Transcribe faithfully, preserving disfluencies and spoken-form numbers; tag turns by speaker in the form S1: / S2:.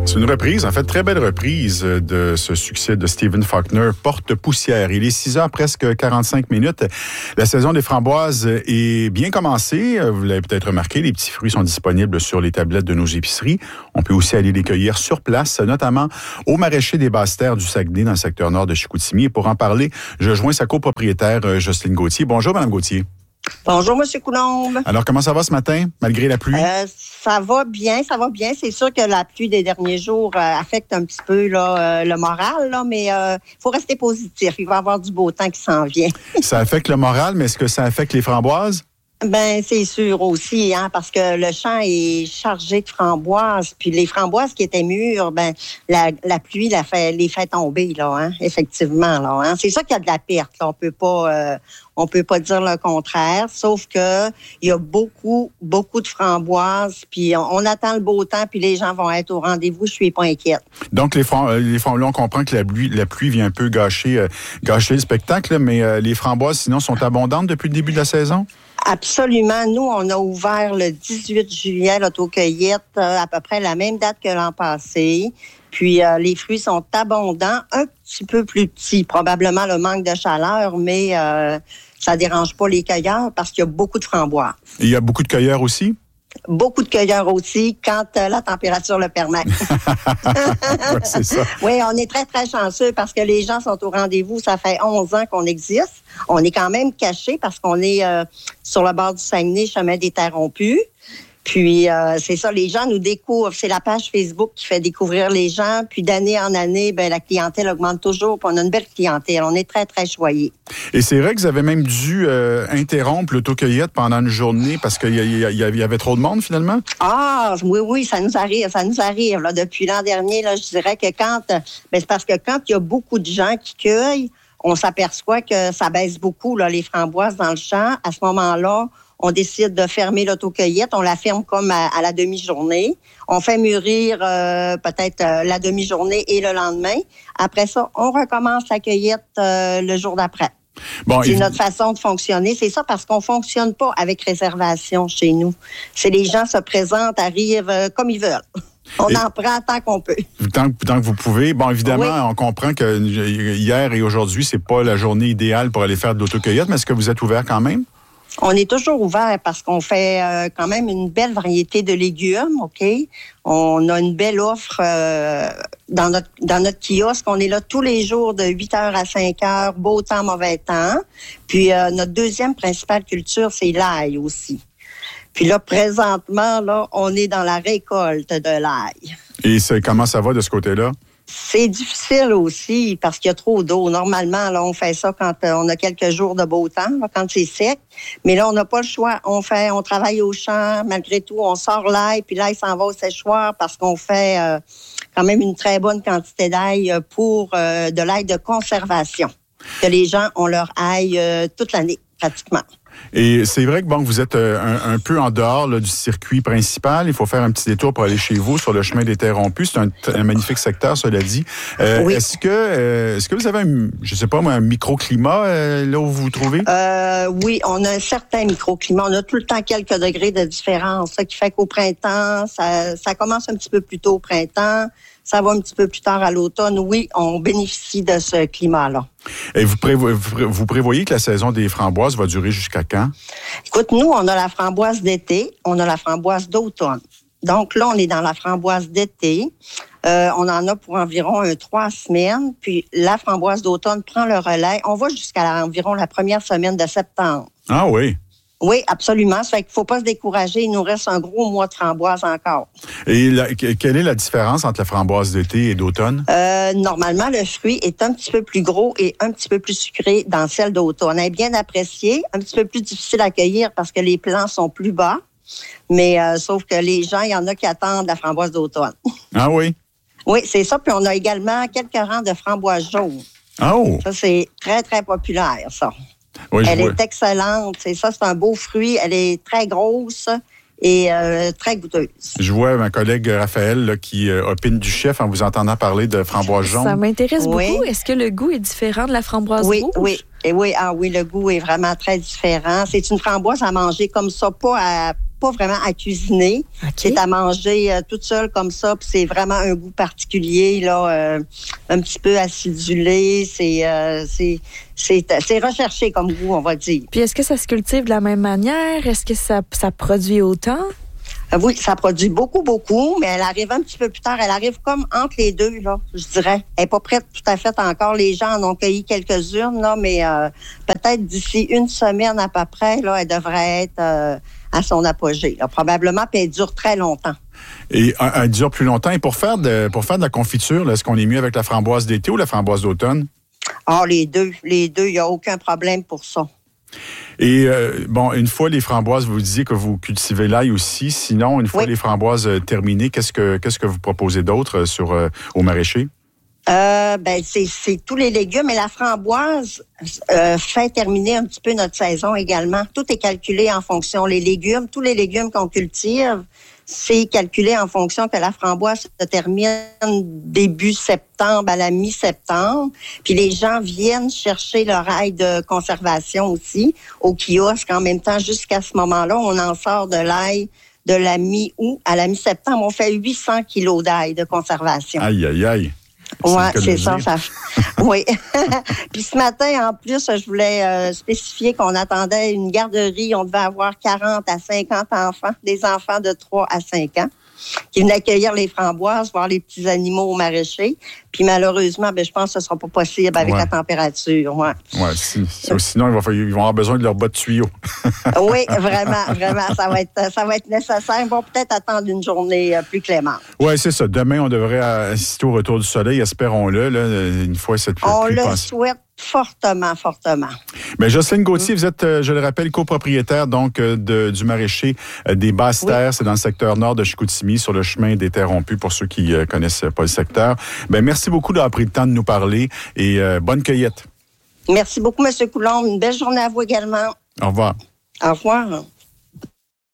S1: C'est une reprise, en fait, très belle reprise de ce succès de Stephen Faulkner, Porte-poussière. Il est six heures, presque quarante-cinq minutes. La saison des framboises est bien commencée. Vous l'avez peut-être remarqué, les petits fruits sont disponibles sur les tablettes de nos épiceries. On peut aussi aller les cueillir sur place, notamment au maraîcher des Basses-Terres du Saguenay, dans le secteur nord de Chicoutimi. Et pour en parler, je joins sa copropriétaire, Jocelyne Gauthier. Bonjour, Mme Gauthier.
S2: Bonjour, M. Coulombe.
S1: Alors, comment ça va ce matin, malgré la pluie?
S2: Euh, ça va bien, ça va bien. C'est sûr que la pluie des derniers jours euh, affecte un petit peu là, euh, le moral, là, mais il euh, faut rester positif. Il va y avoir du beau temps qui s'en vient.
S1: Ça affecte le moral, mais est-ce que ça affecte les framboises?
S2: Ben c'est sûr aussi, hein, parce que le champ est chargé de framboises, puis les framboises qui étaient mûres, ben la, la pluie la fait, les fait tomber là, hein, effectivement là. Hein. C'est ça qu'il y a de la perte. Là. On peut pas, euh, on peut pas dire le contraire, sauf que il y a beaucoup, beaucoup de framboises, puis on, on attend le beau temps, puis les gens vont être au rendez-vous. Je suis pas inquiète.
S1: Donc les fram- les fram- là, on comprend que la pluie, la pluie vient un peu gâcher, euh, gâcher le spectacle, mais euh, les framboises sinon sont abondantes depuis le début de la saison.
S2: Absolument. Nous, on a ouvert le dix-huit juillet l'autocueillette, euh, à peu près la même date que l'an passé. Puis, euh, les fruits sont abondants, un petit peu plus petits, probablement le manque de chaleur, mais euh, ça dérange pas les cueilleurs parce qu'il y a beaucoup de framboises.
S1: Et il y a beaucoup de cueilleurs aussi?
S2: Beaucoup de cueilleurs aussi, quand euh, la température le permet.
S1: Ouais, c'est ça.
S2: Oui, on est très, très chanceux parce que les gens sont au rendez-vous. Ça fait onze ans qu'on existe. On est quand même cachés parce qu'on est euh, sur le bord du Saguenay, chemin des Terres rompues. Puis, euh, c'est ça, les gens nous découvrent. C'est la page Facebook qui fait découvrir les gens. Puis, d'année en année, ben la clientèle augmente toujours. Puis, on a une belle clientèle. On est très, très choyés.
S1: Et c'est vrai que vous avez même dû euh, interrompre l'autocueillette pendant une journée parce qu'il y, y, y avait trop de monde, finalement?
S2: Ah, oui, oui, ça nous arrive. Ça nous arrive. Là, depuis l'an dernier, là, je dirais que quand... Ben, c'est parce que quand il y a beaucoup de gens qui cueillent, on s'aperçoit que ça baisse beaucoup, là, les framboises dans le champ. À ce moment-là, on décide de fermer l'autocueillette. On la ferme comme à, à la demi-journée. On fait mûrir euh, peut-être euh, la demi-journée et le lendemain. Après ça, on recommence la cueillette euh, le jour d'après. Bon, c'est il... notre façon de fonctionner. C'est ça parce qu'on fonctionne pas avec réservation chez nous. C'est les gens se présentent, arrivent euh, comme ils veulent. On et en prend tant qu'on peut.
S1: Tant, tant que vous pouvez. Bon, évidemment, oui. On comprend que hier et aujourd'hui, c'est pas la journée idéale pour aller faire de l'autocueillette, mais est-ce que vous êtes ouvert quand même?
S2: On est toujours ouvert parce qu'on fait euh, quand même une belle variété de légumes, OK? On a une belle offre euh, dans notre dans notre kiosque. On est là tous les jours de huit heures à cinq heures, beau temps, mauvais temps. Puis euh, notre deuxième principale culture, c'est l'ail aussi. Puis là, présentement, là, on est dans la récolte de l'ail.
S1: Et c'est, comment ça va de ce côté-là?
S2: C'est difficile aussi parce qu'il y a trop d'eau. Normalement, là, on fait ça quand euh, on a quelques jours de beau temps, là, quand c'est sec. Mais là, on n'a pas le choix. On fait, on travaille au champ. Malgré tout, on sort l'ail, puis l'ail s'en va au séchoir parce qu'on fait euh, quand même une très bonne quantité d'ail pour euh, de l'ail de conservation. Que les gens ont leur ail euh, toute l'année, pratiquement.
S1: Et c'est vrai que bon, vous êtes un, un peu en dehors là, du circuit principal. Il faut faire un petit détour pour aller chez vous sur le chemin des Terres rompues. C'est un, un magnifique secteur, cela dit. Euh, oui. Est-ce que, euh, est-ce que vous avez un, je sais pas moi, un microclimat euh, là où vous vous trouvez?
S2: Euh, oui, on a un certain microclimat. On a tout le temps quelques degrés de différence. Ça qui fait qu'au printemps, ça, ça commence un petit peu plus tôt au printemps. Ça va un petit peu plus tard à l'automne. Oui, on bénéficie de ce climat-là.
S1: Et vous, prévo- vous prévoyez que la saison des framboises va durer jusqu'à quand?
S2: Écoute, nous, on a la framboise d'été, on a la framboise d'automne. Donc là, on est dans la framboise d'été. Euh, on en a pour environ euh, trois semaines. Puis la framboise d'automne prend le relais. On va jusqu'à la, environ la première semaine de septembre.
S1: Ah oui?
S2: Oui, absolument. Ça fait qu'il ne faut pas se décourager. Il nous reste un gros mois de framboise encore.
S1: Et la, quelle est la différence entre la framboise d'été et d'automne?
S2: Euh, normalement, le fruit est un petit peu plus gros et un petit peu plus sucré dans celle d'automne. On a bien apprécié, un petit peu plus difficile à cueillir parce que les plants sont plus bas. Mais euh, sauf que les gens, il y en a qui attendent la framboise d'automne.
S1: Ah oui?
S2: Oui, c'est ça. Puis on a également quelques rangs de framboises jaunes.
S1: Oh!
S2: Ça, c'est très, très populaire, ça.
S1: Oui,
S2: elle
S1: vois.
S2: est excellente. C'est ça, c'est un beau fruit. Elle est très grosse et euh, très goûteuse.
S1: Je vois ma collègue Raphaël là, qui euh, opine du chef en vous entendant parler de framboise jaune.
S3: Ça m'intéresse
S2: oui.
S3: beaucoup. Est-ce que le goût est différent de la framboise
S2: oui,
S3: rouge?
S2: Oui, et oui, ah oui, le goût est vraiment très différent. C'est une framboise à manger comme ça, pas à pas vraiment à cuisiner.
S3: Okay.
S2: C'est à manger euh, toute seule comme ça. Puis c'est vraiment un goût particulier, là, euh, un petit peu acidulé. C'est, euh, c'est, c'est, c'est recherché comme goût, on va dire.
S3: Puis est-ce que ça se cultive de la même manière? Est-ce que ça, ça produit autant?
S2: Euh, oui, ça produit beaucoup, beaucoup, mais elle arrive un petit peu plus tard. Elle arrive comme entre les deux, là, je dirais. Elle n'est pas prête tout à fait encore. Les gens en ont cueilli quelques-unes, là, mais euh, peut-être d'ici une semaine à peu près, là, elle devrait être euh, à son apogée, là, probablement, puis elle dure très longtemps.
S1: Et euh, elle dure plus longtemps. Et pour faire de, pour faire de la confiture, là, est-ce qu'on est mieux avec la framboise d'été ou la framboise d'automne?
S2: Ah, les deux. Les deux, il n'y a aucun problème pour ça.
S1: Et euh, bon, une fois les framboises, vous disiez que vous cultivez l'ail aussi. Sinon, une fois
S2: oui.
S1: les framboises euh, terminées, qu'est-ce que qu'est-ce que vous proposez d'autre sur euh, au maraîcher?
S2: Euh, ben c'est, c'est tous les légumes et la framboise euh, fait terminer un petit peu notre saison également. Tout est calculé en fonction. Les légumes, tous les légumes qu'on cultive, c'est calculé en fonction que la framboise se termine début septembre à la mi-septembre. Puis les gens viennent chercher leur ail de conservation aussi au kiosque en même temps. Jusqu'à ce moment-là, on en sort de l'ail de la mi-août à la mi-septembre. On fait huit cents kilos d'ail de conservation.
S1: Aïe, aïe, aïe.
S2: Oui, c'est ça, ça. Oui. Puis ce matin, en plus, je voulais euh, spécifier qu'on attendait une garderie. On devait avoir quarante à cinquante enfants, des enfants de trois à cinq ans, qui venaient accueillir les framboises, voir les petits animaux au maraîcher. Puis malheureusement, ben, je pense que ce ne sera pas possible avec
S1: ouais.
S2: la température. Ouais.
S1: Ouais, si, sinon, ils vont, ils vont avoir besoin de leur bas de tuyau.
S2: Oui, vraiment, vraiment. Ça va être, ça va être nécessaire. Ils vont peut-être attendre une journée euh, plus clémente.
S1: Oui, c'est ça. Demain, on devrait assister au retour du soleil, espérons-le, là, une fois cette
S2: On
S1: pluie
S2: le
S1: passée.
S2: souhaite fortement, fortement.
S1: Mais Jocelyne Gauthier, vous êtes, je le rappelle, copropriétaire donc de, du maraîcher des Basses-Terres. Oui. C'est dans le secteur nord de Chicoutimi, sur le chemin des Terres rompues, pour ceux qui ne connaissent pas le secteur. Ben, merci beaucoup d'avoir pris le temps de nous parler et euh, bonne cueillette.
S2: Merci beaucoup, M. Coulombe. Une belle journée à vous également.
S1: Au revoir.
S2: Au revoir.